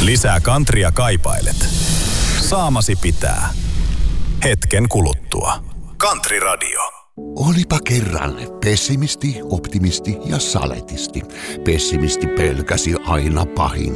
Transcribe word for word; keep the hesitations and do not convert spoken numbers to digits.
Lisää kantria kaipailet. Saamasi pitää. Hetken kuluttua. Country Radio. Olipa kerran pessimisti, optimisti ja saletisti. Pessimisti pelkäsi aina pahinta.